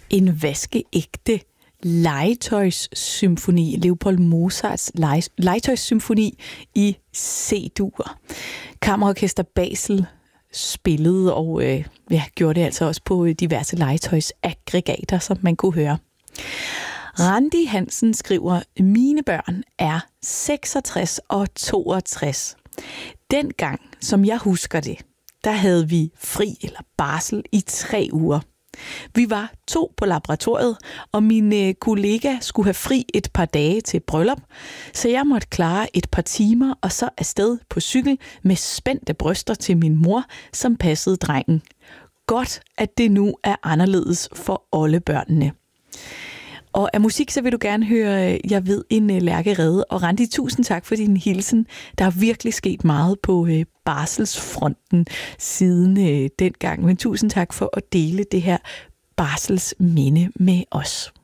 En vaskeægte legetøjssymfoni, Leopold Mozarts legetøjssymfoni i C-dur. Kammerorkester Basel spillede og gjorde det altså også på diverse legetøjsaggregater, som man kunne høre. Randi Hansen skriver, mine børn er 66 og 62. Dengang, som jeg husker det, der havde vi fri eller barsel i 3 uger. Vi var 2 på laboratoriet, og min kollega skulle have fri et par dage til bryllup, så jeg måtte klare et par timer og så afsted på cykel med spændte bryster til min mor, som passede drengen. Godt, at det nu er anderledes for alle børnene. Og af musik, så vil du gerne høre, jeg ved, en Lærke Rede. Og Randi, tusind tak for din hilsen. Der er virkelig sket meget på barselsfronten siden dengang. Men tusind tak for at dele det her barselsminde med os.